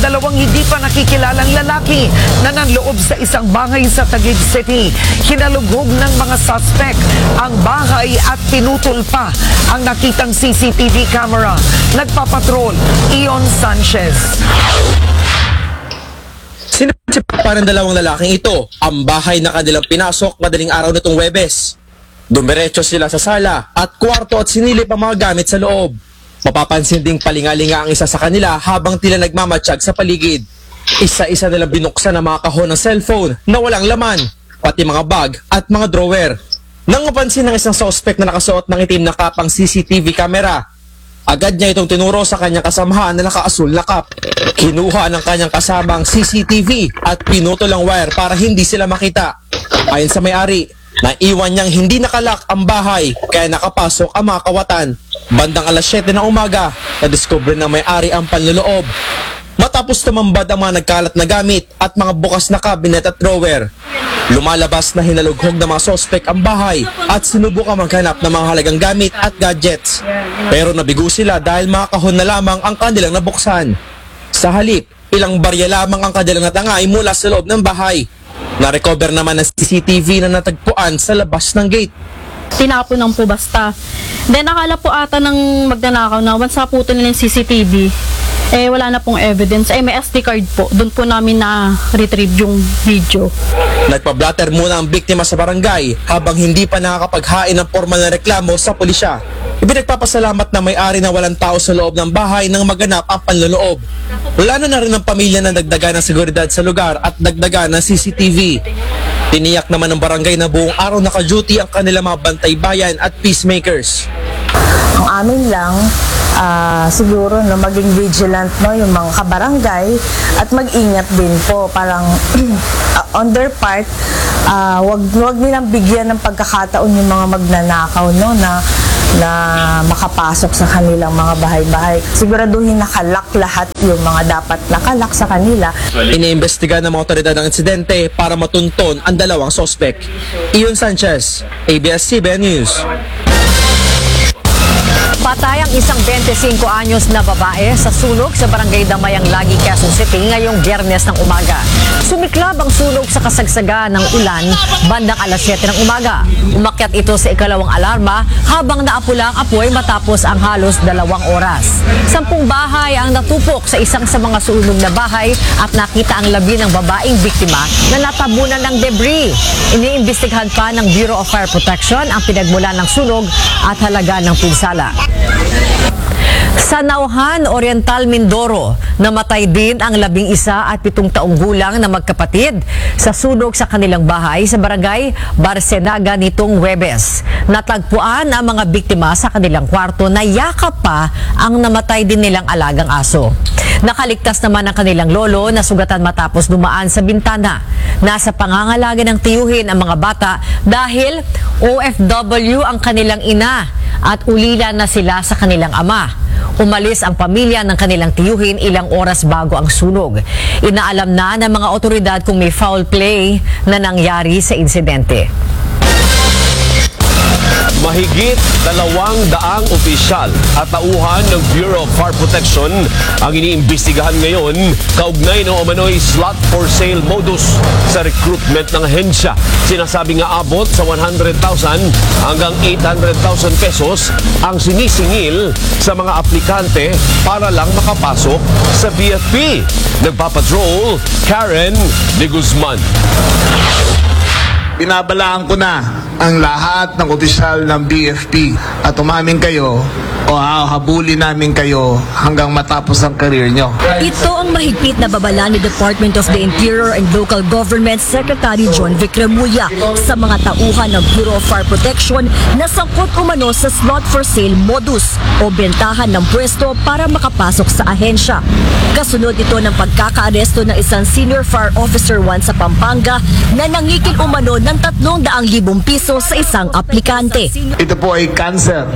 dalawang hindi pa nakikilalang lalaki na nanloob sa isang bahay sa Taguig City. Hinalugog ng mga suspect ang bahay at pinutol pa ang nakitang CCTV camera. Nagpapatrol, Ion Sanchez. Sinasip pa ng dalawang lalaking ito ang bahay na kanilang pinasok madaling araw nitong Huwebes. Dumiretso sila sa sala at kwarto at sinilip ang mga gamit sa loob. Mapapansin ding palingalinga ang isa sa kanila habang tila nagmamatsyag sa paligid. Isa-isa nila binuksan ang mga kahon ng cellphone na walang laman, pati mga bag at mga drawer. Nang mapansin ng isang suspect na nakasuot ng itim na kapang CCTV camera, agad niya itong tinuro sa kanyang kasamahan na nakaasul na kap. Kinuha ng kanyang kasamang CCTV at pinutol ang wire para hindi sila makita. Ayon sa may-ari, naiwan niyang hindi nakalak ang bahay kaya nakapasok ang mga kawatan. Bandang alas 7 ng umaga, nadiskubre ng may-ari ang panloloob. Matapos tumambad ang mga nagkalat na gamit at mga bukas na cabinet at drawer, lumalabas na hinalughog ng mga sospek ang bahay at sinubukang maghanap ng mga halagang gamit at gadgets. Pero nabigo sila dahil mga kahon na lamang ang kanilang nabuksan. Sa halip, ilang barya lamang ang kanilang natangay mula sa loob ng bahay. Na-recover naman ang CCTV na natagpuan sa labas ng gate. Tinapon lang po basta. Then nakala po ata ng magnanakaw na once naputo nila yung CCTV, wala na pong evidence. May SD card po. Doon po namin na-retrieve yung video. Nagpa-blatter muna ang biktima sa barangay habang hindi pa nakakapaghain ng formal na reklamo sa pulisya. Ipinagpapasalamat na may-ari na walang tao sa loob ng bahay nang maganap ang panloloob. Plano na rin ng pamilya na dagdagan ng seguridad sa lugar at dagdagan ng CCTV. Tiniyak naman ng barangay na buong araw naka-duty ang kanilang mga bantay bayan at peacemakers. Ang amin lang, siguro no, maging vigilant no, yung mga kabarangay at mag-ingat din po. Parang on their part, wag nilang bigyan ng pagkakataon yung mga magnanakaw no, na makapasok sa kanilang mga bahay-bahay. Siguraduhin nakalak lahat yung mga dapat nakalak sa kanila. Iniimbestiga ng mga otoridad ng insidente para matunton ang dalawang sospek. Ion Sanchez, ABS-CBN News. Patay ang isang 25 anyos na babae sa sunog sa Barangay Damayang Lagi, Quezon City ngayong Biyernes ng umaga. Sumiklab ang sunog sa kasagsaga ng ulan bandang alas 7 ng umaga. Umakyat ito sa ikalawang alarma habang naapula ang apoy matapos ang halos 2 oras. 10 bahay ang natupok sa isang sa mga sunog na bahay at nakita ang labi ng babaeng biktima na natabunan ng debris. Iniimbestigahan pa ng Bureau of Fire Protection ang pinagmulan ng sunog at halaga ng pinsala. Sa Nauhan, Oriental, Mindoro, namatay din ang 11 at 7 taong gulang na magkapatid sa sunog sa kanilang bahay sa barangay Barsenaga nitong Huwebes. Natagpuan ang mga biktima sa kanilang kwarto na yakap pa ang namatay din nilang alagang aso. Nakaligtas naman ang kanilang lolo na sugatan matapos dumaan sa bintana. Nasa pangangalaga ng tiyuhin ang mga bata dahil OFW ang kanilang ina at ulila na sila sa kanilang ama. Umalis ang pamilya ng kanilang tiyuhin ilang oras bago ang sunog. Inaalam na ng mga otoridad kung may foul play na nangyari sa insidente. Mahigit 200 opisyal at tauhan ng Bureau of Fire Protection ang iniimbestigahan ngayon kaugnay ng umano'y slot for sale modus sa recruitment ng ahensya. Sinasabi nga abot sa 100,000 hanggang 800,000 pesos ang sinisingil sa mga aplikante para lang makapasok sa BFP. Nagpapatrol, Karen de Guzman. Binabalaan ko na ang lahat ng opisyal ng BFP at umamin kayo o habulin namin kayo hanggang matapos ang career nyo. Ito ang mahigpit na babala ni Department of the Interior and Local Government Secretary John Vic Remulla sa mga tauhan ng Bureau of Fire Protection na sangkot umano sa slot for sale modus o bentahan ng pwesto para makapasok sa ahensya. Kasunod ito ng pagkakaaresto ng isang Senior Fire Officer 1 sa Pampanga na nangikil umano ng 300,000 piso sa isang aplikante. Ito po ay cancer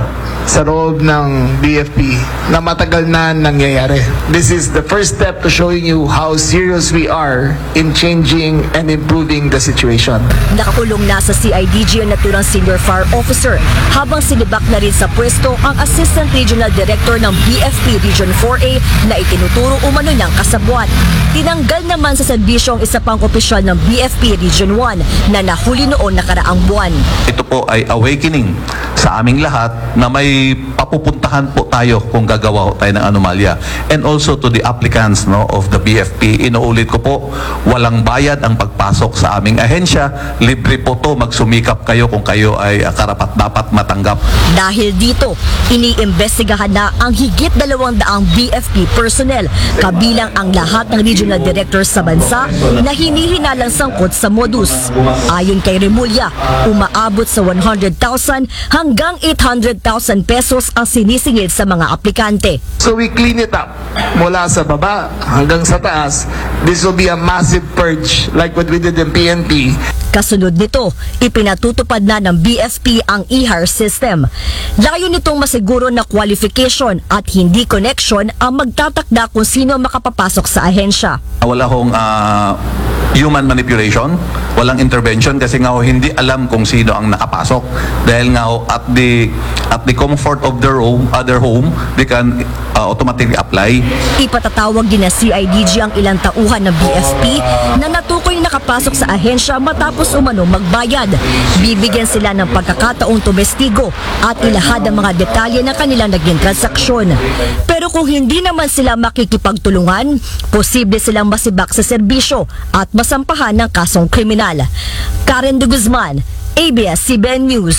sa loob ng BFP na matagal na nangyayari. This is the first step to showing you how serious we are in changing and improving the situation. Nakakulong na sa CIDG ang naturang Senior Fire Officer habang sinibak na rin sa pwesto ang Assistant Regional Director ng BFP Region 4A na itinuturo umano ng kasabwat. Tinanggal naman sa serbisyo ang isa pang opisyal ng BFP Region 1 na nahuli noon nakaraang buwan. Ito po ay awakening sa aming lahat na may papupuntahan po tayo kung gagawa tayo ng anomalya. And also to the applicants of the BFP, inuulit ko po, walang bayad ang pagpasok sa aming ahensya. Libre po to, magsumikap kayo kung kayo ay karapat dapat matanggap. Dahil dito, iniimbestigahan na ang higit 200 BFP personnel, kabilang ang lahat ng regional directors sa bansa na hinihinalang sangkot sa modus. Ayon kay Remulla, umaabot sa 100,000 hanggang 800,000 pesos ang sinisingil sa mga aplikante. So we clean it up mula sa baba hanggang sa taas. This will be a massive purge like what we did in PNP. Kasunod nito, ipinatutupad na ng BFP ang e-hire system. Layo nitong masiguro na qualification at hindi connection ang magtatakda kung sino makapapasok sa ahensya. Wala hong human manipulation, walang intervention kasi nga hindi alam kung sino ang nakapasok. Dahil nga at the comfort of their home, they can automatically apply. Ipatatawag din ng CIDG ang ilang tauhan ng BFP na natukoy nakapasok sa ahensya matapos umano magbayad. Bibigyan sila ng pagkakataong tumestigo at ilahad ang mga detalye ng kanilang naging transaksyon. Pero kung hindi naman sila makikipagtulungan, posible silang masibak sa serbisyo at masampahan ng kasong kriminal. Karen de Guzman, ABS-CBN News.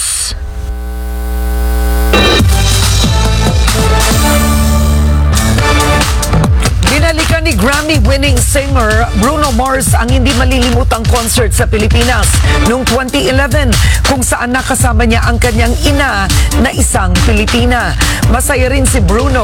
Binalikan ni Grammy-winning singer Bruno Mars ang hindi malilimutang concert sa Pilipinas noong 2011 kung saan nakasama niya ang kanyang ina na isang Pilipina. Masaya rin si Bruno